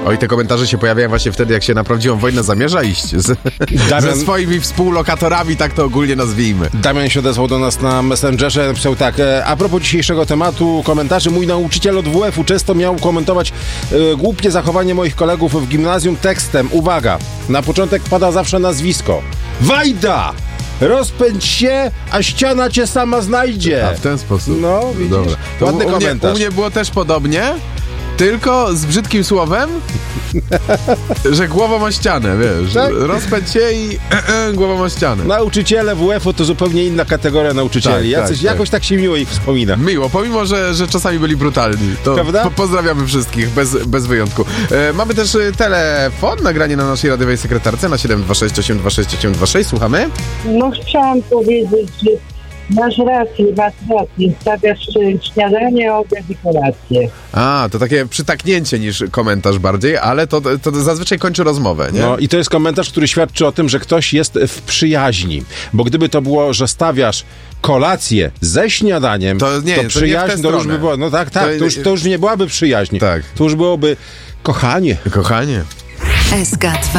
Oj, te komentarze się pojawiają właśnie wtedy, jak się na prawdziwą wojnę zamierza iść ze swoimi współlokatorami, tak to ogólnie nazwijmy. Damian się odezwał do nas na Messengerze, napisał tak: a propos dzisiejszego tematu komentarzy, mój nauczyciel od WF-u często miał komentować głupie zachowanie moich kolegów w gimnazjum tekstem. Uwaga, na początek pada zawsze nazwisko. Wajda! Rozpędź się, a ściana cię sama znajdzie. A w ten sposób. No, widzisz? Dobra. To Ładny komentarz. U mnie było też podobnie, tylko z brzydkim słowem, że głową o ścianę, wiesz. Tak? Rozpędź się i głową o ścianę. Nauczyciele WF-u to zupełnie inna kategoria nauczycieli. Jakoś tak się miło ich wspomina. Miło, pomimo, że czasami byli brutalni. To prawda? Pozdrawiamy wszystkich, bez wyjątku. Mamy też telefon, nagranie na naszej radiowej sekretarce na 726 słuchamy. No chciałam powiedzieć, że masz rację, stawiasz śniadanie, obiad i kolację. A, to takie przytaknięcie niż komentarz bardziej, ale to zazwyczaj kończy rozmowę, nie? No i to jest komentarz, który świadczy o tym, że ktoś jest w przyjaźni. Bo gdyby to było, że stawiasz kolację ze śniadaniem, to przyjaźń to już by było. No tak, to już nie byłaby przyjaźń. Tak. To już byłoby kochanie. Kochanie. SK2.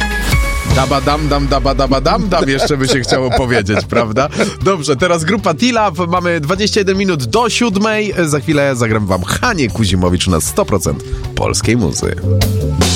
Dam jeszcze by się chciało powiedzieć, prawda? Dobrze, teraz grupa T-Love, mamy 21 minut do 7:00. Za chwilę zagram wam Hanię Kuzimowicz na 100% polskiej muzy.